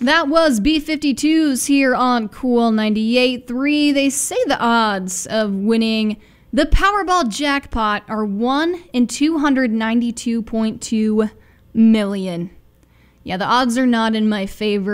That was B-52s here on Cool 98.3. They say the odds of winning the Powerball jackpot are 1 in 292.2 million. Yeah, the odds are not in my favor.